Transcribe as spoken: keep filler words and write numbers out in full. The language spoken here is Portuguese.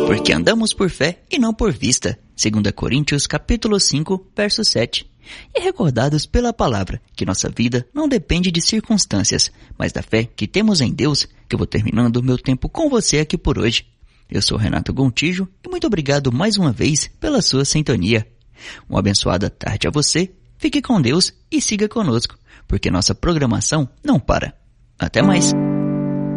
Porque andamos por fé e não por vista. Segunda Coríntios capítulo cinco, verso sete. E recordados pela palavra que nossa vida não depende de circunstâncias, mas da fé que temos em Deus, que eu vou terminando o meu tempo com você aqui por hoje. Eu sou Renato Gontijo e muito obrigado mais uma vez pela sua sintonia. Uma abençoada tarde a você, fique com Deus e siga conosco, porque nossa programação não para. Até mais!